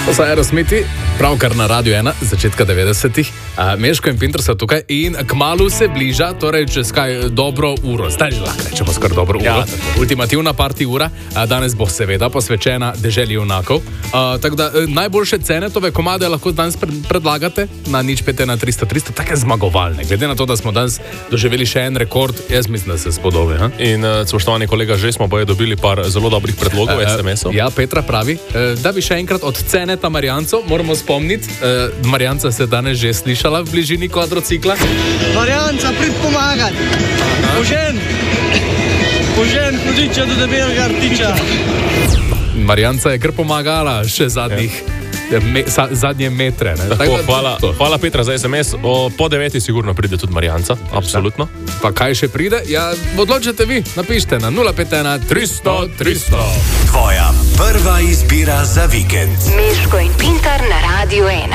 To so Aerosmithi, pravkar na Radio 1, začetka 90-ih. Meško in Pinter so tukaj in kmalu se bliža, torej čez kaj dobro uro. Zdaj že lahko rečemo skoraj dobro uro. Ultimativna party ura. Danes bo seveda posvečena deželi junakov. Tako da najboljše cenetove komade lahko danes predlagate na 0,5 na 300, take zmagovalne. Glede na to, da smo danes doživeli še en rekord, jaz mislim, da se spodobi. In spoštovani kolega, že smo boje dobili par zelo dobrih predlogov SMS-ov. Ja, Petra pravi, da bi še enkrat od Ceneta Marjanco, moramo spomniti, Marjanca se danes že slišala v bližini kvadrocikla. Marjanca, prid pomagati. Požen, hudiča do debelega rtiča. Marjanca je kar pomagala še zadnje metre. Tako, hvala Petra za SMS. Po 9 sigurno pride tudi Marjanca, absolutno. Pa kaj še pride? Ja, odločite vi, napište na 051 300 300. Tvoja prva izbira za vikend. Meško in Pintar na Radio 1.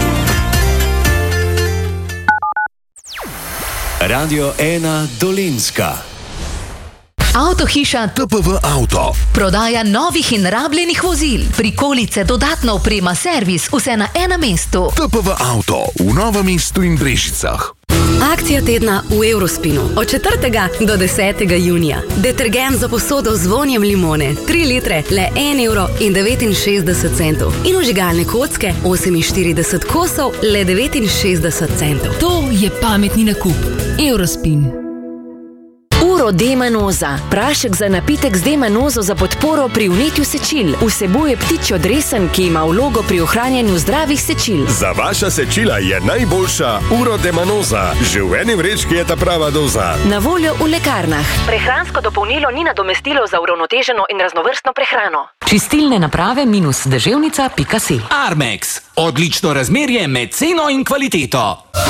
Radio 1 Dolenjska. Avtohiša TPV Auto. Prodaja novih in rabljenih vozil, prikolice, dodatna oprema, servis, vse na enem mestu. TPV Auto v Novem mestu in Brežicah. Akcija tedna v Eurospinu od 4. do 10. junija. Detergent za posodo z vonjem limone 3 litre le 1,69 €. In vžigalne kocke 48 kosov le 69 centov. To je pametni nakup. Eurospin. Urodemanoza. Prašek za napitek z demanozo za podporo pri vnetju sečil. Vsebuje ptičjo dresen, ki ima vlogo pri ohranjanju zdravih sečil. Za vaša sečila je najboljša Urodemanoza. Že v eni vrečki je ta prava doza. Na voljo v lekarnah. Prehransko dopolnilo ni nadomestilo za uravnoteženo in raznovrstno prehrano. Čistilne naprave -deževnica.si. Armex. Odlično razmerje med ceno in kvaliteto.